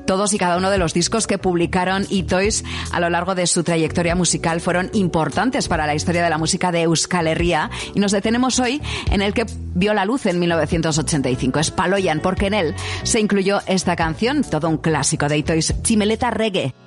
Todos y cada uno de los discos que publicaron Itoiz a lo largo de su trayectoria musical fueron importantes para la historia de la música de Euskal Herria, y nos detenemos hoy en el que vio la luz en 1985. Es Paloyan, porque en él se incluyó esta canción, todo un clásico de Itoiz, Tximeleta Reggae.